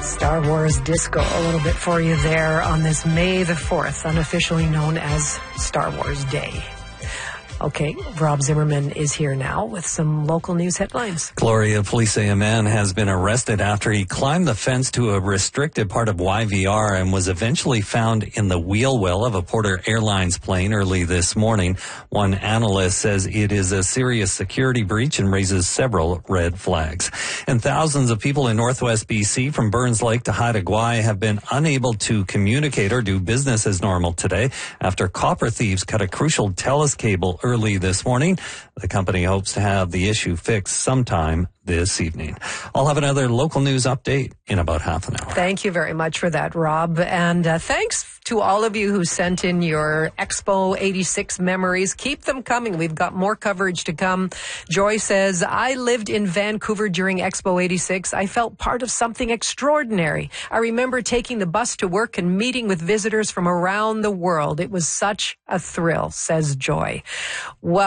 Star Wars Disco, a little bit for you there on this May the 4th, unofficially known as Star Wars Day. Okay, Rob Zimmerman is here now with some local news headlines. Gloria, police say a man has been arrested after he climbed the fence to a restricted part of YVR and was eventually found in the wheel well of a Porter Airlines plane early this morning. One analyst says it is a serious security breach and raises several red flags. And thousands of people in Northwest BC from Burns Lake to Haida Gwaii have been unable to communicate or do business as normal today after copper thieves cut a crucial TELUS cable early this morning. The company hopes to have the issue fixed sometime this evening. I'll have another local news update in about half an hour. Thank you very much for that, Rob. And thanks to all of you who sent in your Expo 86 memories. Keep them coming. We've got more coverage to come. Joy says, I lived in Vancouver during Expo 86. I felt part of something extraordinary. I remember taking the bus to work and meeting with visitors from around the world. It was such a thrill, says Joy. Well,